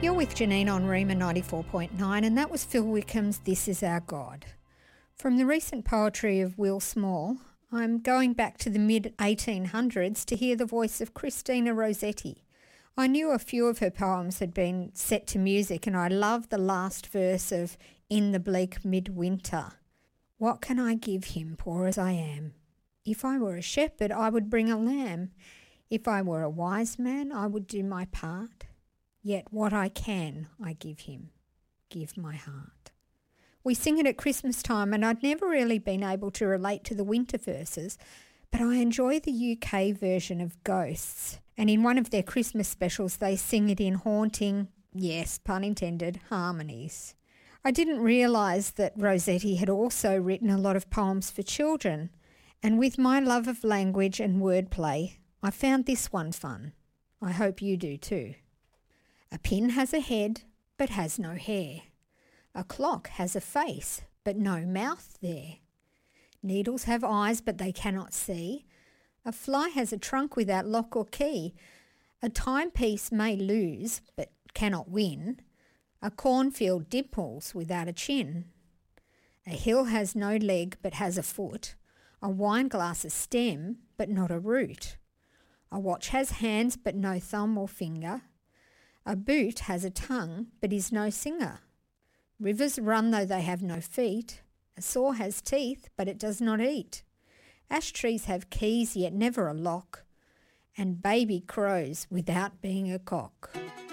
You're with Janine on Rima 94.9, and that was Phil Wickham's This Is Our God. From the recent poetry of Will Small, I'm going back to the mid-1800s to hear the voice of Christina Rossetti. I knew a few of her poems had been set to music, and I love the last verse of In the Bleak Midwinter. What can I give him, poor as I am? If I were a shepherd, I would bring a lamb. If I were a wise man, I would do my part. Yet what I can, I give him, give my heart. We sing it at Christmas time, and I'd never really been able to relate to the winter verses, but I enjoy the UK version of Ghosts, and in one of their Christmas specials they sing it in haunting, yes, pun intended, harmonies. I didn't realise that Rossetti had also written a lot of poems for children, and with my love of language and wordplay, I found this one fun. I hope you do too. A pin has a head, but has no hair. A clock has a face, but no mouth there. Needles have eyes, but they cannot see. A fly has a trunk without lock or key. A timepiece may lose, but cannot win. A cornfield dimples without a chin. A hill has no leg, but has a foot. A wineglass a stem, but not a root. A watch has hands, but no thumb or finger. A boot has a tongue, but is no singer. Rivers run though they have no feet. A saw has teeth, but it does not eat. Ash trees have keys, yet never a lock. And baby crows without being a cock.